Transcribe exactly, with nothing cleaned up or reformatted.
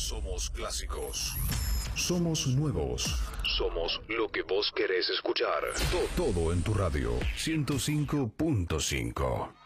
Somos clásicos. Somos nuevos. Somos lo que vos querés escuchar. To- todo en tu radio. ciento cinco punto cinco.